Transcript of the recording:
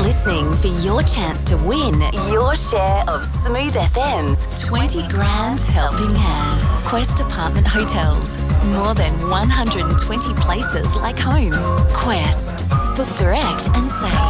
listening for your chance to win your share of Smooth FM's 20 grand helping hand. Quest Apartment Hotels. More than 120 places like home. Quest. Book direct and save.